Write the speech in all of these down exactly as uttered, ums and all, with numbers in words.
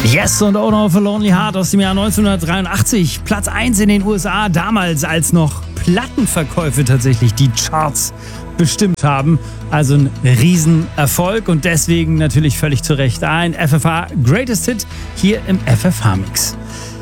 Yes und Owner of a Lonely Heart aus dem Jahr neunzehnhundertdreiundachtzig. Platz eins in den U S A, damals als noch Plattenverkäufe tatsächlich die Charts bestimmt haben. Also ein Riesenerfolg und deswegen natürlich völlig zu Recht ein F F H Greatest Hit hier im F F H-Mix.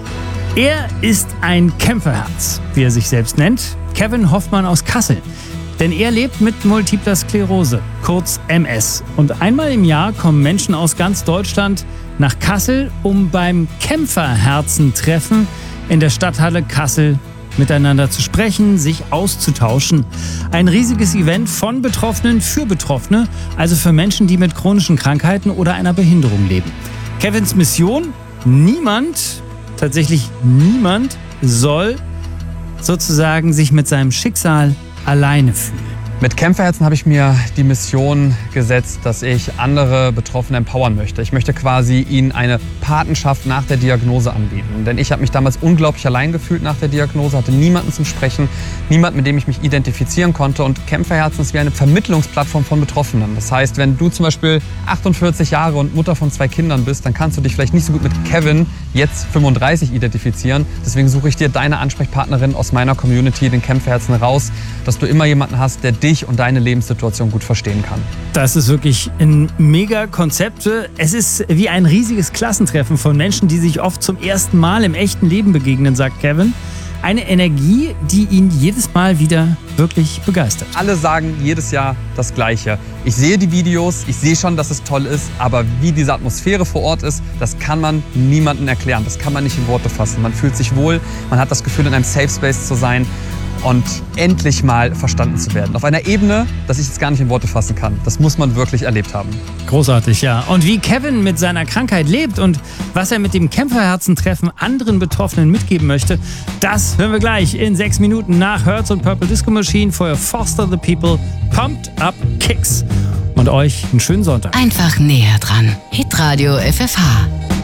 Er ist ein Kämpferherz, wie er sich selbst nennt, Kevin Hoffmann aus Kassel. Denn er lebt mit Multipler Sklerose, kurz M S. Und einmal im Jahr kommen Menschen aus ganz Deutschland nach Kassel, um beim Kämpferherzentreffen in der Stadthalle Kassel miteinander zu sprechen, sich auszutauschen. Ein riesiges Event von Betroffenen für Betroffene, also für Menschen, die mit chronischen Krankheiten oder einer Behinderung leben. Kevins Mission: Niemand, tatsächlich niemand, soll sozusagen sich mit seinem Schicksal alleine fühlen. Mit Kämpferherzen habe ich mir die Mission gesetzt, dass ich andere Betroffene empowern möchte. Ich möchte quasi ihnen eine Patenschaft nach der Diagnose anbieten. Denn ich habe mich damals unglaublich allein gefühlt nach der Diagnose, hatte niemanden zum Sprechen, niemanden, mit dem ich mich identifizieren konnte. Und Kämpferherzen ist wie eine Vermittlungsplattform von Betroffenen. Das heißt, wenn du zum Beispiel achtundvierzig Jahre und Mutter von zwei Kindern bist, dann kannst du dich vielleicht nicht so gut mit Kevin, jetzt fünfunddreißig, identifizieren. Deswegen suche ich dir deine Ansprechpartnerin aus meiner Community, den Kämpferherzen, raus, dass du immer jemanden hast, der dich und deine Lebenssituation gut verstehen kann. Das ist wirklich ein mega Konzept. Es ist wie ein riesiges Klassentreffen von Menschen, die sich oft zum ersten Mal im echten Leben begegnen, sagt Kevin. Eine Energie, die ihn jedes Mal wieder wirklich begeistert. Alle sagen jedes Jahr das Gleiche. Ich sehe die Videos, ich sehe schon, dass es toll ist, aber wie diese Atmosphäre vor Ort ist, das kann man niemandem erklären. Das kann man nicht in Worte fassen. Man fühlt sich wohl, man hat das Gefühl, in einem Safe Space zu sein und endlich mal verstanden zu werden. Auf einer Ebene, dass ich es gar nicht in Worte fassen kann. Das muss man wirklich erlebt haben. Großartig, ja. Und wie Kevin mit seiner Krankheit lebt und was er mit dem Kämpferherzentreffen anderen Betroffenen mitgeben möchte, das hören wir gleich in sechs Minuten nach Hertz und Purple Disco Machine für Foster the People, Pumped Up Kicks. Und euch einen schönen Sonntag. Einfach näher dran. Hitradio F F H.